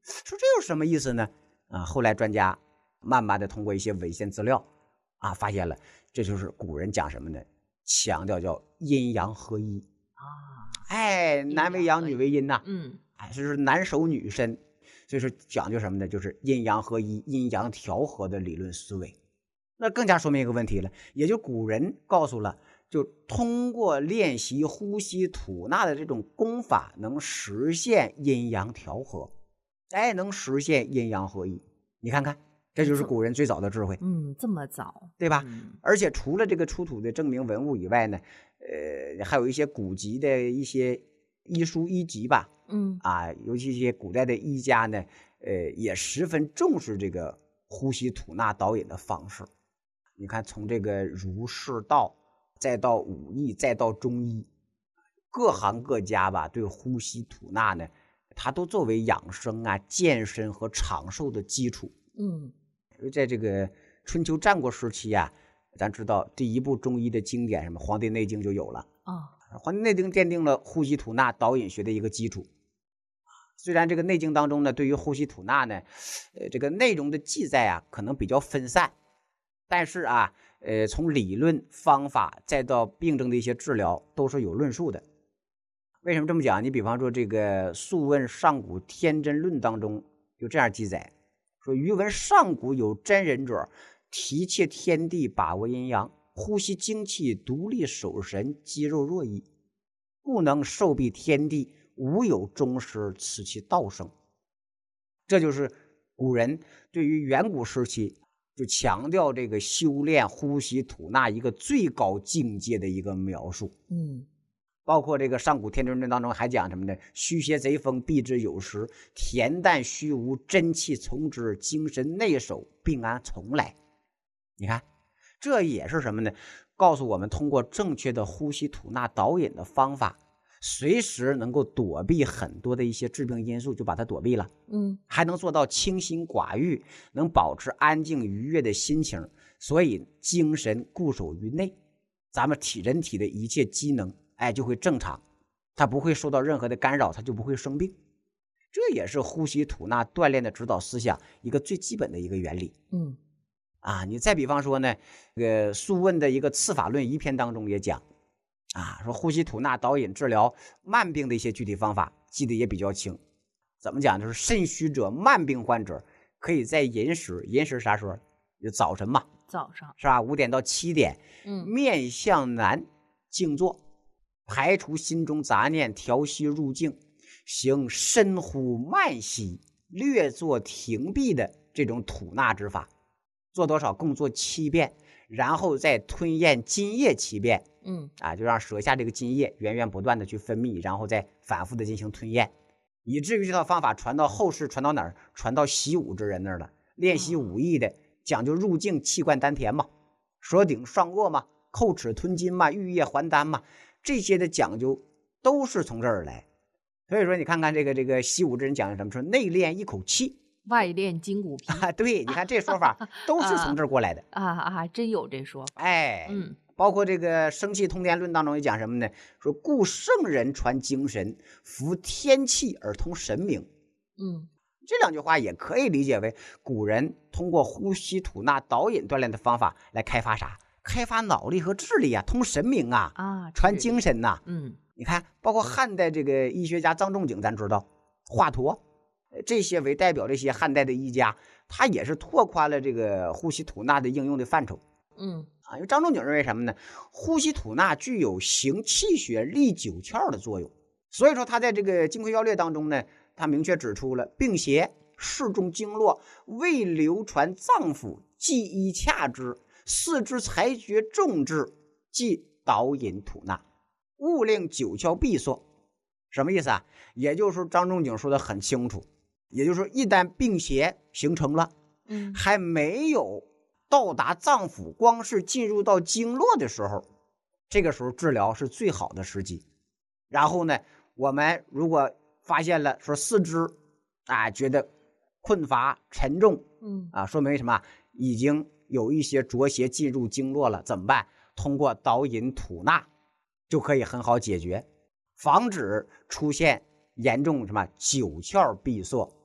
说这有什么意思呢？后来专家慢慢的通过一些文献资料发现了，这就是古人讲什么呢？强调叫阴阳合一男为阳，女为阴呐。就是男守女身，所以说讲究什么呢？就是阴阳合一、阴阳调和的理论思维。那更加说明一个问题了，也就古人告诉了，就通过练习呼吸吐纳的这种功法，能实现阴阳调和，能实现阴阳合一。你看看，这就是古人最早的智慧。 这么早， 对吧？而且除了这个出土的证明文物以外呢，还有一些古籍的一些医书医籍吧，尤其一些古代的医家呢，也十分重视这个呼吸吐纳导引的方式。你看，从这个儒释道，再到武艺，再到中医，各行各家吧，对呼吸吐纳呢，它都作为养生健身和长寿的基础。在这个春秋战国时期咱知道第一部中医的经典什么《黄帝内经》就有了《黄帝内经》奠定了呼吸吐纳导引学的一个基础。虽然这个内经当中呢，对于呼吸吐纳呢，这个内容的记载可能比较分散，但是从理论方法再到病症的一些治疗都是有论述的。为什么这么讲？你比方说这个《素问·上古天真论》当中就这样记载，说余闻上古有真人者，提切天地，把握阴阳，呼吸精气，独立守神，肌肉若矣，故能受庇天地，无有终师，此其道生。这就是古人对于远古时期就强调这个修炼呼吸吐纳一个最高境界的一个描述。包括这个上古天真论当中还讲什么呢？虚邪贼风，避之有时，恬淡虚无，真气从之，精神内守，病安从来。你看，这也是什么呢？告诉我们通过正确的呼吸吐纳导引的方法，随时能够躲避很多的一些致病因素，就把它躲避了。还能做到清心寡欲，能保持安静愉悦的心情，所以精神固守于内，咱们人体的一切机能就会正常，它不会受到任何的干扰，它就不会生病。这也是呼吸吐纳锻炼的指导思想一个最基本的一个原理。你再比方说呢，这个《素问》的一个次法论一篇当中也讲说呼吸吐纳导引治疗慢病的一些具体方法，记得也比较清。怎么讲？就是肾虚者、慢病患者可以在寅时啥时候？就早晨嘛， 早上是吧？5点到7点，面向南静坐，排除心中杂念，调息入静，行深呼慢吸，略作停闭的这种吐纳之法。做多少？共做7遍，然后再吞咽津液7遍。就让舌下这个津液源源不断的去分泌，然后再反复的进行吞咽，以至于这套方法传到后世，传到哪儿？传到习武之人那儿了。练习武艺的讲究入静，气贯丹田嘛，舌顶上腭嘛，叩齿吞津嘛，玉液还丹嘛，这些的讲究都是从这儿来。所以说你看看这个习武之人讲什么，说内练一口气， 外练筋骨皮对，你看这说法都是从这儿过来的真有这说法。 包括这个《生气通天论》当中也讲什么呢？说故圣人传精神，服天气而通神明。这2句话也可以理解为古人通过呼吸吐纳导引锻炼的方法来开发啥？开发脑力和智力通神明传精神你看，包括汉代这个医学家臧仲景，咱知道华佗，这些为代表这些汉代的医家，他也是拓宽了这个呼吸吐纳的应用的范畴。因为张仲景认为什么呢？呼吸吐纳具有行气血、利九窍的作用，所以说他在这个《金匮要略》当中呢，他明确指出了病邪适中经络，未流传脏腑，即医洽之，四肢裁决重治，即导引吐纳，勿令九窍闭锁。什么意思也就是说张仲景说的很清楚，也就是说一旦病邪形成了，还没有到达脏腑，光是进入到经络的时候，这个时候治疗是最好的时机。然后呢，我们如果发现了说四肢觉得困乏沉重，说明什么？已经有一些浊邪进入经络了，怎么办？通过导引吐纳就可以很好解决，防止出现严重什么九窍闭锁